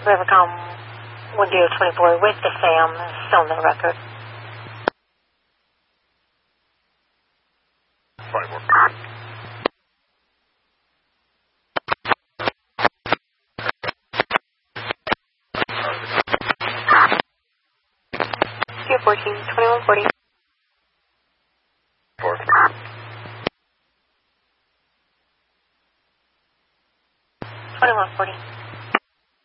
Rivercom 1024 with the SAM, still on the record. 24. Tier 14, 2140. 4. 2140.